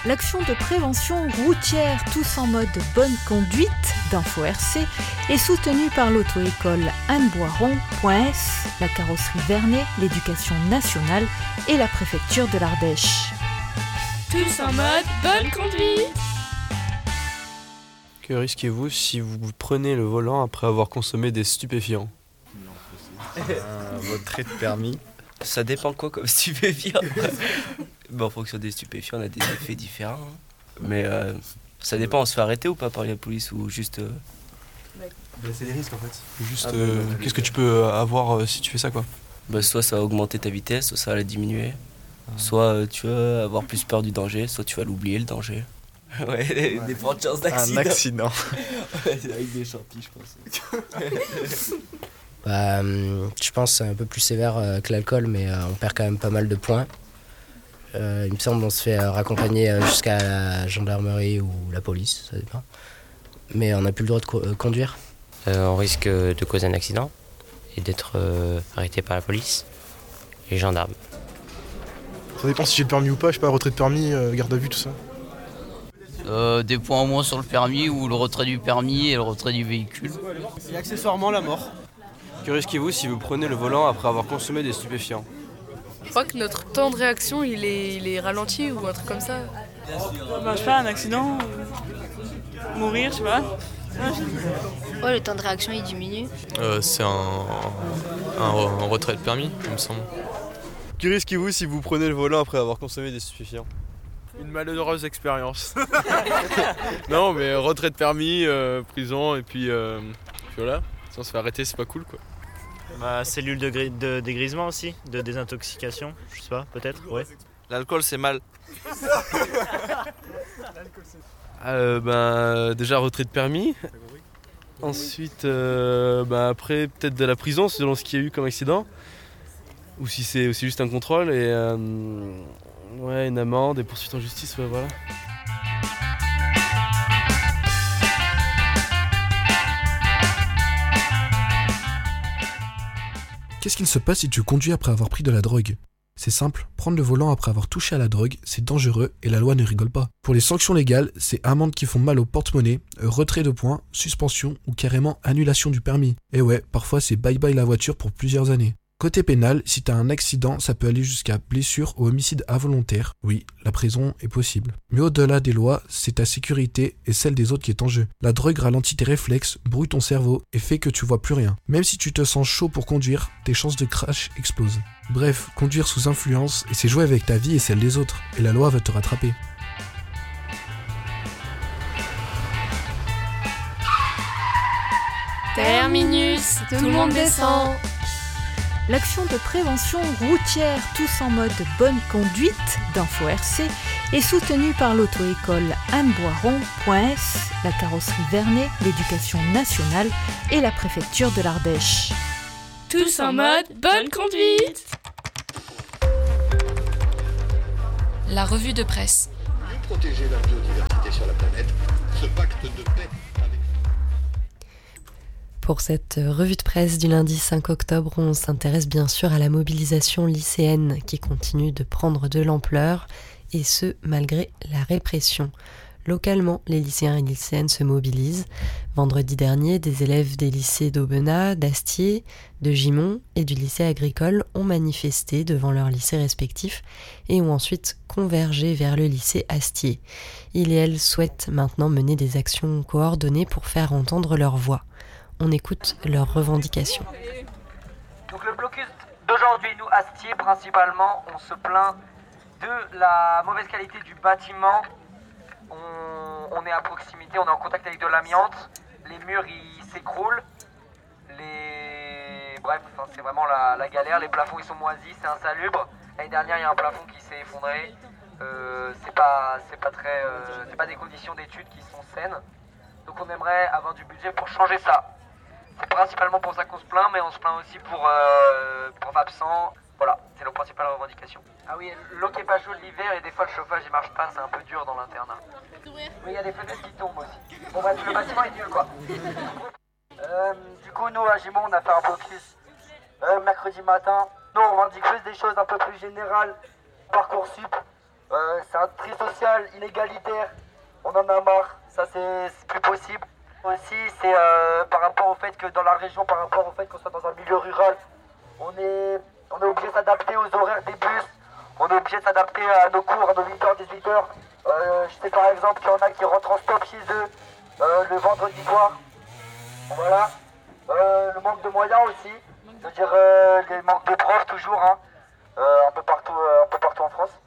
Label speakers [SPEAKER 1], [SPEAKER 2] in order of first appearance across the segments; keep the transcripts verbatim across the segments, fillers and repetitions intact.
[SPEAKER 1] L'action de prévention routière Tous en mode bonne conduite d'Info R C est soutenue par l'auto-école Anne Boiron point S, la carrosserie Vernet, l'éducation nationale et la préfecture de l'Ardèche.
[SPEAKER 2] Tous en mode bonne conduite.
[SPEAKER 3] Que risquez-vous si vous prenez le volant après avoir consommé des stupéfiants ?
[SPEAKER 4] Un retrait de permis.
[SPEAKER 5] Ça dépend quoi comme stupéfiant. Bon, en fonction des stupéfiants, on a des effets différents. Hein. Mais euh, ça dépend, on se fait arrêter ou pas par la police ou juste... Euh...
[SPEAKER 3] Bah, c'est des risques en fait. Juste, ah, euh, bah, qu'est-ce que tu peux avoir euh, si tu fais ça quoi ?
[SPEAKER 5] Bah, soit ça va augmenter ta vitesse, soit ça va la diminuer. Ah. Soit euh, tu vas avoir plus peur du danger, soit tu vas l'oublier le danger. Ouais, des, des fortes chances d'accident.
[SPEAKER 4] Un accident.
[SPEAKER 5] Avec des chantilly, je pense.
[SPEAKER 6] Bah, je pense que c'est un peu plus sévère euh, que l'alcool, mais euh, on perd quand même pas mal de points. Euh, il me semble qu'on se fait euh, raccompagner euh, jusqu'à la gendarmerie ou la police, ça dépend. Mais on n'a plus le droit de co- euh, conduire.
[SPEAKER 7] Euh, on risque de causer un accident et d'être euh, arrêté par la police et les gendarmes.
[SPEAKER 8] Ça dépend si j'ai le permis ou pas, je sais pas, retrait de permis, euh, garde à vue, tout ça.
[SPEAKER 9] Euh, des points en moins sur le permis ou le retrait du permis et le retrait du véhicule.
[SPEAKER 10] Et accessoirement la mort.
[SPEAKER 3] Que risquez-vous si vous prenez le volant après avoir consommé des stupéfiants ?
[SPEAKER 2] Je crois que notre temps de réaction il est, il est ralenti ou un truc comme ça.
[SPEAKER 11] Bah, je sais pas, un accident, euh, mourir, je sais pas.
[SPEAKER 12] Ouais, le temps de réaction il diminue.
[SPEAKER 13] Euh, c'est un, un, un retrait de permis, il me semble.
[SPEAKER 3] Que risquez-vous si vous prenez le volant après avoir consommé des stupéfiants ?
[SPEAKER 14] Une malheureuse expérience. Non, mais retrait de permis, euh, prison, et puis, euh, puis voilà. Si on se fait arrêter, c'est pas cool, quoi.
[SPEAKER 15] Bah, cellule de, gri- de dégrisement aussi, de désintoxication, je sais pas, peut-être, ouais.
[SPEAKER 16] L'alcool, c'est mal.
[SPEAKER 3] euh, ben, déjà, retrait de permis. Ensuite, euh, ben, après, peut-être de la prison, selon ce qu'il y a eu comme accident. Ou si c'est aussi juste un contrôle. Et euh, ouais, une amende et poursuite en justice, ouais, voilà.
[SPEAKER 17] Qu'est-ce qu'il se passe si tu conduis après avoir pris de la drogue ? C'est simple, prendre le volant après avoir touché à la drogue, c'est dangereux et la loi ne rigole pas. Pour les sanctions légales, c'est amendes qui font mal au porte-monnaie, retrait de points, suspension ou carrément annulation du permis. Et ouais, parfois c'est bye bye la voiture pour plusieurs années. Côté pénal, si t'as un accident, ça peut aller jusqu'à blessure ou homicide involontaire. Oui, la prison est possible. Mais au-delà des lois, c'est ta sécurité et celle des autres qui est en jeu. La drogue ralentit tes réflexes, brouille ton cerveau et fait que tu vois plus rien. Même si tu te sens chaud pour conduire, tes chances de crash explosent. Bref, conduire sous influence, et c'est jouer avec ta vie et celle des autres. Et la loi va te rattraper.
[SPEAKER 2] Terminus, tout le monde descend.
[SPEAKER 1] L'action de prévention routière Tous en mode bonne conduite d'Info R C est soutenue par l'auto-école Anne Boiron point S, la carrosserie Vernet, l'éducation nationale et la préfecture de l'Ardèche.
[SPEAKER 2] Tous en mode bonne conduite.
[SPEAKER 18] La revue de presse.
[SPEAKER 19] Protéger la biodiversité sur la planète, ce pacte de paix.
[SPEAKER 20] Pour cette revue de presse du lundi cinq octobre, on s'intéresse bien sûr à la mobilisation lycéenne qui continue de prendre de l'ampleur, et ce, malgré la répression. Localement, les lycéens et lycéennes se mobilisent. Vendredi dernier, des élèves des lycées d'Aubenas, d'Astier, de Gimont et du lycée agricole ont manifesté devant leurs lycées respectifs et ont ensuite convergé vers le lycée Astier. Ils et elles souhaitent maintenant mener des actions coordonnées pour faire entendre leur voix. On écoute leurs revendications.
[SPEAKER 21] Donc le blocus d'aujourd'hui, nous, Astier, principalement, on se plaint de la mauvaise qualité du bâtiment. On, on est à proximité, on est en contact avec de l'amiante. Les murs, ils s'écroulent. Les... Bref, enfin, c'est vraiment la, la galère. Les plafonds, ils sont moisis, c'est insalubre. L'année dernière, il y a un plafond qui s'est effondré. Euh, c'est pas, c'est pas très, euh, c'est pas des conditions d'études qui sont saines. Donc on aimerait avoir du budget pour changer ça. C'est principalement pour ça qu'on se plaint, mais on se plaint aussi pour, euh, pour absents. Voilà, c'est nos principales revendications. Ah oui, l'eau qui est pas chaude l'hiver et des fois le chauffage il marche pas, c'est un peu dur dans l'internat. Oui, il y a des fenêtres qui tombent aussi. Bon bref, le bâtiment est nul quoi. Euh, du coup, nous à Gimont, on a fait un focus euh, mercredi matin. Nous, on revendique juste des choses un peu plus générales. Parcoursup, Euh, c'est un tri social inégalitaire. On en a marre. Ça, c'est c'est plus possible. Aussi, c'est euh, par rapport au fait que dans la région, par rapport au fait qu'on soit dans un milieu rural, on est, on est obligé de s'adapter aux horaires des bus. On est obligé de s'adapter à nos cours, à nos huit heures, dix-huit heures. Euh, je sais par exemple qu'il y en a qui rentrent en stop chez eux euh, le vendredi soir. Voilà. Euh, le manque de moyens aussi. Je veux dire, euh, les manques de profs toujours, hein, euh, un peu partout, euh, un peu partout en France.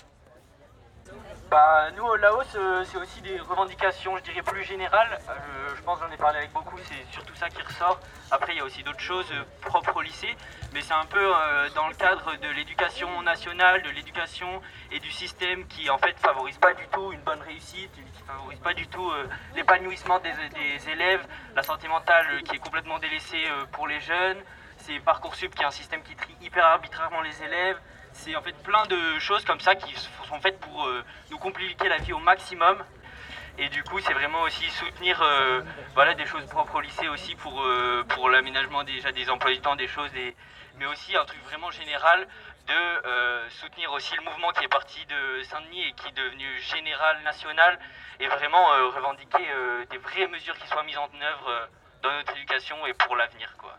[SPEAKER 16] Bah, nous, là-haut, c'est aussi des revendications, je dirais, plus générales. Euh, je pense, j'en ai parlé avec beaucoup, c'est surtout ça qui ressort. Après, il y a aussi d'autres choses euh, propres au lycée, mais c'est un peu euh, dans le cadre de l'éducation nationale, de l'éducation et du système qui, en fait, favorise pas du tout une bonne réussite, qui favorise pas du tout euh, l'épanouissement des, des élèves, la santé mentale euh, qui est complètement délaissée euh, pour les jeunes. C'est Parcoursup qui est un système qui trie hyper arbitrairement les élèves. C'est en fait plein de choses comme ça qui sont faites pour euh, nous compliquer la vie au maximum. Et du coup, c'est vraiment aussi soutenir euh, voilà, des choses propres au lycée aussi pour, euh, pour l'aménagement déjà des emplois du temps, des choses, des... mais aussi un truc vraiment général de euh, soutenir aussi le mouvement qui est parti de Saint-Denis et qui est devenu général, national, et vraiment euh, revendiquer euh, des vraies mesures qui soient mises en œuvre euh, dans notre éducation et pour l'avenir, quoi.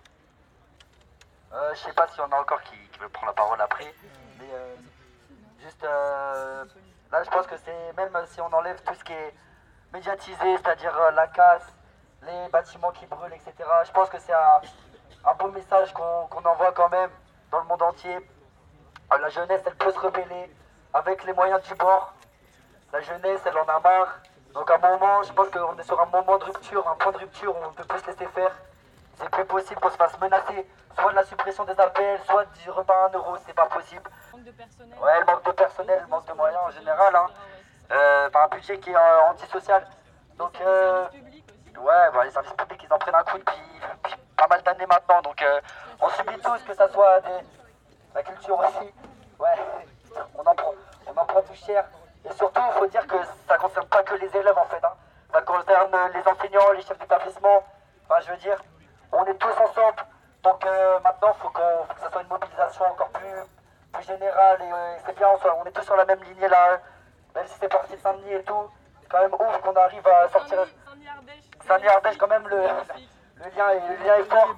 [SPEAKER 21] Euh, je sais pas s'il y en a encore qui, qui veulent prendre la parole après, mais euh, juste euh, là je pense que c'est, même si on enlève tout ce qui est médiatisé, c'est-à-dire euh, la casse, les bâtiments qui brûlent, et cetera, je pense que c'est un, un beau message qu'on qu'on envoie quand même dans le monde entier. Euh, la jeunesse, elle peut se rebeller avec les moyens du bord. La jeunesse, elle en a marre. Donc à un moment, je pense qu'on est sur un moment de rupture, un point de rupture où on ne peut plus se laisser faire. C'est plus possible qu'on se fasse menacer, soit de la suppression des appels, soit du repas à un euro, c'est pas possible.
[SPEAKER 11] Manque de personnel.
[SPEAKER 21] Ouais, le manque de personnel, le manque de moyens en général, hein. Euh, par un budget qui est euh, antisocial. Donc, euh, ouais, bah, les services publics, ils en prennent un coup depuis, depuis pas mal d'années maintenant. Donc, euh, on subit tous, que ça soit des, la culture aussi. Ouais, on en prend, on en prend tout cher. Et surtout, il faut dire que ça concerne pas que les élèves en fait, hein. Ça concerne les enseignants, les chefs d'établissement. Enfin, je veux dire, on est tous ensemble. Donc euh, maintenant, il faut, qu'on, faut que ça soit une mobilisation encore plus, plus générale. Et euh, c'est bien, on, soit, on est tous sur la même lignée là. Hein. Même si c'est parti de Saint-Denis et tout, c'est quand même ouf qu'on arrive à sortir. Saint-Denis-Ardèche, quand même, le, le, lien est, le lien est fort.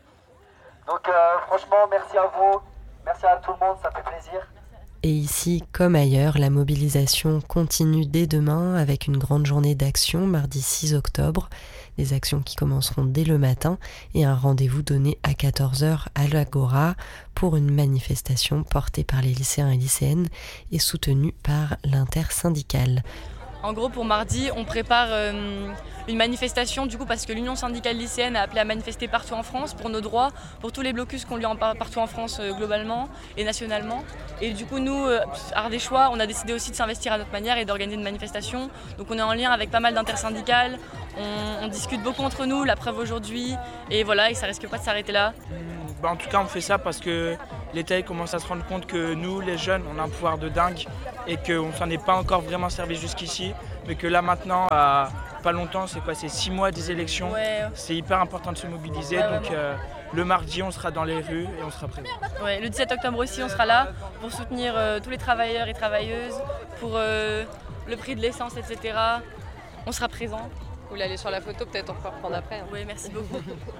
[SPEAKER 21] Donc euh, franchement, merci à vous. Merci à tout le monde, ça fait plaisir.
[SPEAKER 20] Et ici, comme ailleurs, la mobilisation continue dès demain avec une grande journée d'action mardi six octobre. Des actions qui commenceront dès le matin et un rendez-vous donné à quatorze heures à l'Agora pour une manifestation portée par les lycéens et lycéennes et soutenue par l'intersyndicale.
[SPEAKER 11] En gros, pour mardi, on prépare euh, une manifestation, du coup, parce que l'Union syndicale lycéenne a appelé à manifester partout en France pour nos droits, pour tous les blocus qu'on lui en parle partout en France euh, globalement et nationalement. Et du coup, nous, euh, Ardéchois, on a décidé aussi de s'investir à notre manière et d'organiser une manifestation. Donc on est en lien avec pas mal d'intersyndicales, on, on discute beaucoup entre nous, la preuve aujourd'hui, et voilà, et ça risque pas de s'arrêter là.
[SPEAKER 10] Bah, en tout cas, on fait ça parce que l'État commence à se rendre compte que nous, les jeunes, on a un pouvoir de dingue et qu'on ne s'en est pas encore vraiment servi jusqu'ici, mais que là maintenant, à pas longtemps, c'est quoi, c'est six mois des élections, ouais. C'est hyper important de se mobiliser, ouais, donc euh, le mardi, on sera dans les rues et on sera présent.
[SPEAKER 11] Ouais, le dix-sept octobre aussi, on sera là pour soutenir euh, tous les travailleurs et travailleuses, pour euh, le prix de l'essence, et cetera. On sera présent.
[SPEAKER 22] Vous voulez aller sur la photo, peut-être on peut reprendre après. Hein.
[SPEAKER 11] Oui, merci beaucoup.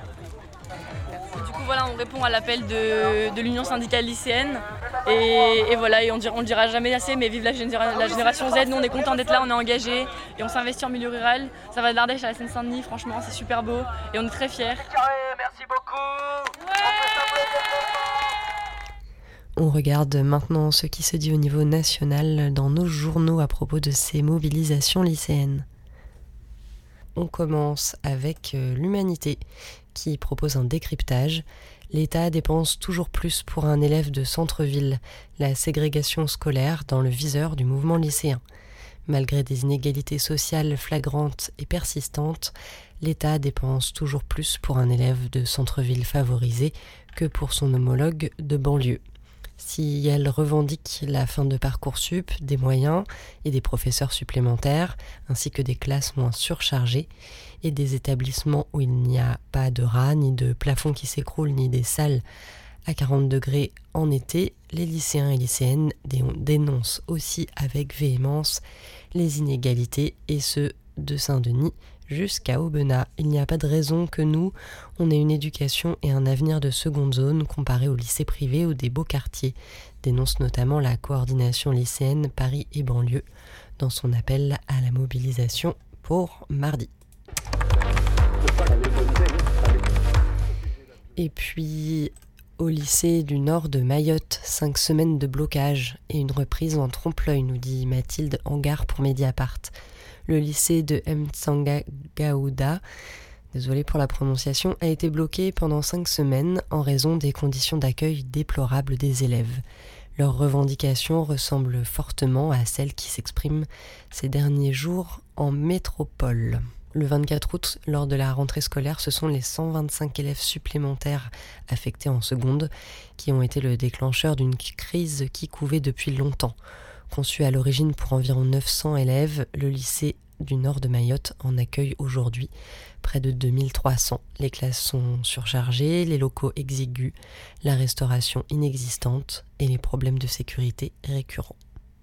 [SPEAKER 11] Et du coup voilà, on répond à l'appel de, de l'Union syndicale lycéenne et, et voilà, et on ne le dira jamais assez, mais vive la, généra- la génération Z, nous on est content d'être là, on est engagés et on s'investit en milieu rural. Ça va de l'Ardèche à la Seine-Saint-Denis, franchement c'est super beau et on est très fiers.
[SPEAKER 21] Merci beaucoup.
[SPEAKER 20] On regarde maintenant ce qui se dit au niveau national dans nos journaux à propos de ces mobilisations lycéennes. On commence avec l'Humanité qui propose un décryptage. L'État dépense toujours plus pour un élève de centre-ville. La ségrégation scolaire dans le viseur du mouvement lycéen. Malgré des inégalités sociales flagrantes et persistantes, l'État dépense toujours plus pour un élève de centre-ville favorisé que pour son homologue de banlieue. Si elle revendique la fin de Parcoursup, des moyens et des professeurs supplémentaires, ainsi que des classes moins surchargées, et des établissements où il n'y a pas de rats, ni de plafond qui s'écroule, ni des salles À quarante degrés en été, les lycéens et lycéennes dénoncent aussi avec véhémence les inégalités, et ce, de Saint-Denis jusqu'à Aubenas. Il n'y a pas de raison que nous, on ait une éducation et un avenir de seconde zone comparé aux lycées privés ou des beaux quartiers, dénonce notamment la coordination lycéenne Paris et banlieue dans son appel à la mobilisation pour mardi. Et puis, au lycée du nord de Mayotte, cinq semaines de blocage et une reprise en trompe-l'œil, nous dit Mathilde Hangar pour Mediapart. Le lycée de Mtsanga-Gaouda, désolé pour la prononciation, a été bloqué pendant cinq semaines en raison des conditions d'accueil déplorables des élèves. Leurs revendications ressemblent fortement à celles qui s'expriment ces derniers jours en métropole. Le vingt-quatre août, lors de la rentrée scolaire, ce sont les cent vingt-cinq élèves supplémentaires affectés en seconde qui ont été le déclencheur d'une crise qui couvait depuis longtemps. Conçu à l'origine pour environ neuf cents élèves, le lycée du nord de Mayotte en accueille aujourd'hui près de deux mille trois cents. Les classes sont surchargées, les locaux exigus, la restauration inexistante et les problèmes de sécurité récurrents.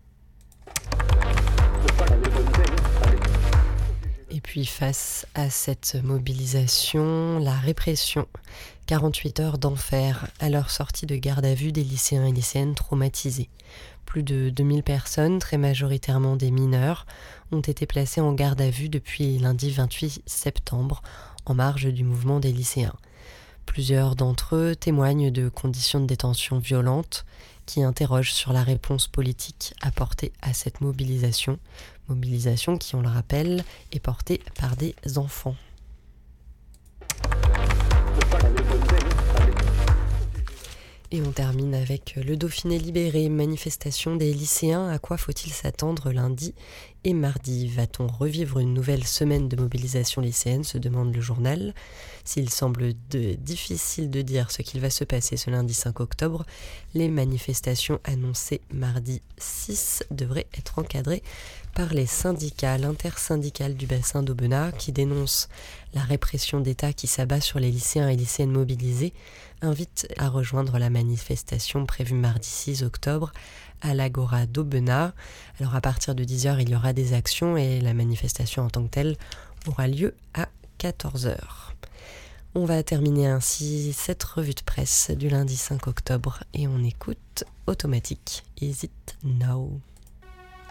[SPEAKER 20] Et puis face à cette mobilisation, la répression. quarante-huit heures d'enfer à leur sortie de garde à vue des lycéens et lycéennes traumatisés. Plus de deux mille personnes, très majoritairement des mineurs, ont été placées en garde à vue depuis lundi vingt-huit septembre, en marge du mouvement des lycéens. Plusieurs d'entre eux témoignent de conditions de détention violentes qui interrogent sur la réponse politique apportée à cette mobilisation, mobilisation qui, on le rappelle, est portée par des enfants. Et on termine avec le Dauphiné libéré, manifestation des lycéens. À quoi faut-il s'attendre lundi et mardi? Va-t-on revivre une nouvelle semaine de mobilisation lycéenne, se demande le journal. S'il semble de, difficile de dire ce qu'il va se passer ce lundi cinq octobre, les manifestations annoncées mardi six devraient être encadrées par les syndicats. L'intersyndicale du bassin d'Aubenas, qui dénonce la répression d'État qui s'abat sur les lycéens et lycéennes mobilisés, invite à rejoindre la manifestation prévue mardi six octobre à l'Agora d'Aubenas. Alors à partir de dix heures, il y aura des actions et la manifestation en tant que telle aura lieu à quatorze heures. On va terminer ainsi cette revue de presse du lundi cinq octobre et on écoute Automatique, Is It Now?